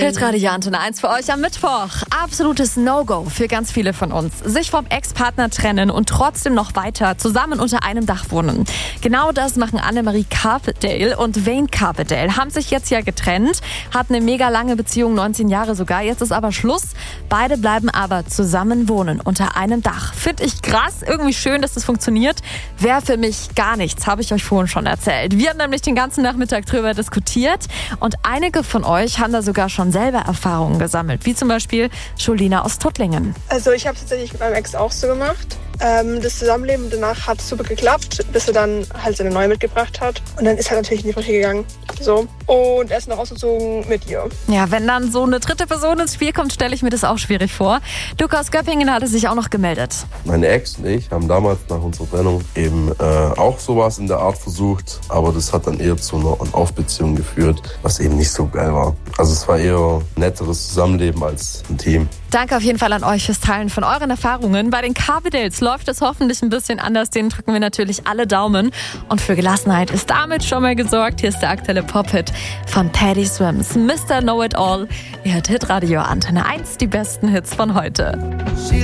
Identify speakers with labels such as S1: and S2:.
S1: Hitradio Antenne 1 für euch am Mittwoch. Absolutes No-Go für ganz viele von uns. Sich vom Ex-Partner trennen und trotzdem noch weiter zusammen unter einem Dach wohnen. Genau das machen Annemarie Carpendale und Wayne Carpendale. Haben sich jetzt ja getrennt, hatten eine mega lange Beziehung, 19 Jahre sogar. Jetzt ist aber Schluss. Beide bleiben aber zusammen wohnen unter einem Dach. Finde ich krass, irgendwie schön, dass das funktioniert. Wäre für mich gar nichts, habe ich euch vorhin schon erzählt. Wir haben nämlich den ganzen Nachmittag drüber diskutiert und einige von euch haben da sogar schon selber Erfahrungen gesammelt, wie zum Beispiel Jolina aus Tuttlingen.
S2: Also ich habe es tatsächlich mit meinem Ex auch so gemacht. Das Zusammenleben danach hat super geklappt, bis er dann halt seine neue mitgebracht hat. Und dann ist er natürlich in die Brüche gegangen. So. Und er ist noch ausgezogen mit ihr.
S1: Ja, wenn dann so eine dritte Person ins Spiel kommt, stelle ich mir das auch schwierig vor. Luca aus Göppingen hatte sich auch noch gemeldet.
S3: Meine Ex und ich haben damals nach unserer Trennung eben auch sowas in der Art versucht. Aber das hat dann eher zu einer On-Off-Beziehung geführt, was eben nicht so geil war. Also es war eher ein netteres Zusammenleben als ein Team.
S1: Danke auf jeden Fall an euch fürs Teilen von euren Erfahrungen. Bei den Carpendales läuft es hoffentlich ein bisschen anders. Denen drücken wir natürlich alle Daumen. Und für Gelassenheit ist damit schon mal gesorgt. Hier ist der aktuelle Pop-Hit von Paddy Swims, Mr. Know-It-All. Ihr hört Hitradio Antenne 1, die besten Hits von heute.